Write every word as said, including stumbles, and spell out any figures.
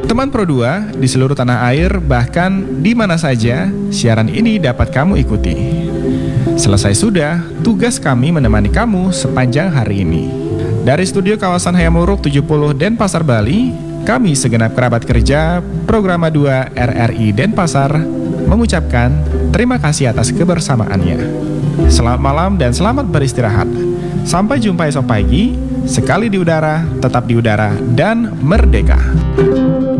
Teman Pro dua di seluruh tanah air, bahkan di mana saja, siaran ini dapat kamu ikuti. Selesai sudah, tugas kami menemani kamu sepanjang hari ini. Dari studio kawasan Hayamuruk tujuh puluh Denpasar, Bali, kami segenap kerabat kerja Programa dua R R I Denpasar mengucapkan terima kasih atas kebersamaannya. Selamat malam dan selamat beristirahat. Sampai jumpa esok pagi, sekali di udara, tetap di udara, dan merdeka.